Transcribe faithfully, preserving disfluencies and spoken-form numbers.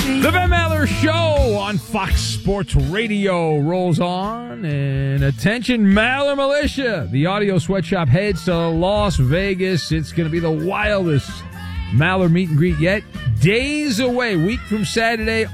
The Ben Maller Show on Fox Sports Radio rolls on. And attention, Maller Militia. The audio sweatshop heads to Las Vegas. It's going to be the wildest Maller meet and greet yet. Days away, week from Saturday.